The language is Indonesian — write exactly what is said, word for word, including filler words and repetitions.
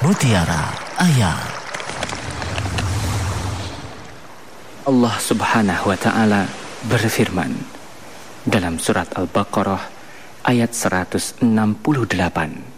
Mutiara Ayat. Allah Subhanahu wa Ta'ala berfirman dalam surat Al-Baqarah ayat seratus enam puluh delapan.